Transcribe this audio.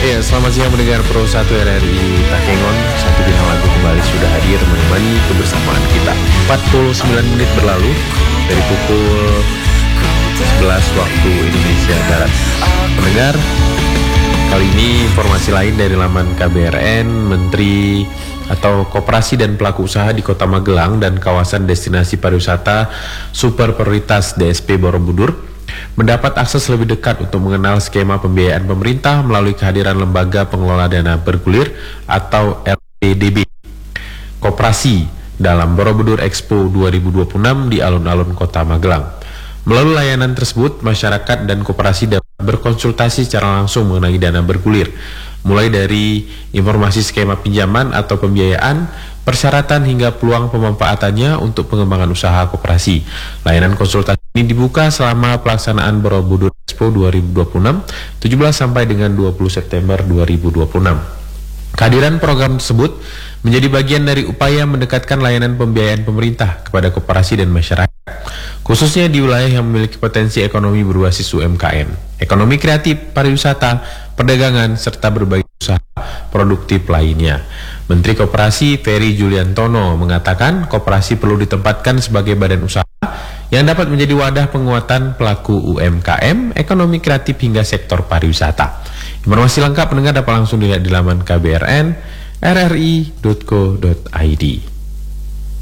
Ya, selamat siang mendengar Pro 1 RRI Takengon. Satu bintang lagu kembali sudah hadir menemani kebersamaan kita. 49 menit berlalu dari pukul 11 waktu Indonesia Barat. Mendengar, kali ini informasi lain dari laman KBRN. Menteri atau Koperasi dan Pelaku Usaha di Kota Magelang dan kawasan destinasi pariwisata super prioritas DSP Borobudur mendapat akses lebih dekat untuk mengenal skema pembiayaan pemerintah melalui kehadiran Lembaga Pengelola Dana Bergulir atau LPDB Koperasi dalam Borobudur Expo 2026 di alun-alun Kota Magelang. Melalui layanan tersebut, masyarakat dan koperasi dapat berkonsultasi secara langsung mengenai dana bergulir, mulai dari informasi skema pinjaman atau pembiayaan, persyaratan hingga peluang pemanfaatannya untuk pengembangan usaha koperasi. Layanan konsultasi ini dibuka selama pelaksanaan Borobudur Expo 2026, 17 sampai dengan 20 September 2026. Kehadiran program tersebut menjadi bagian dari upaya mendekatkan layanan pembiayaan pemerintah kepada koperasi dan masyarakat, khususnya di wilayah yang memiliki potensi ekonomi berbasis UMKM, ekonomi kreatif, pariwisata, perdagangan, serta berbagai usaha produktif lainnya. Menteri Koperasi Ferry Juliantono mengatakan koperasi perlu ditempatkan sebagai badan usaha yang dapat menjadi wadah penguatan pelaku UMKM, ekonomi kreatif hingga sektor pariwisata. Informasi lengkap pendengar dapat langsung dilihat di laman KBRN, rri.co.id.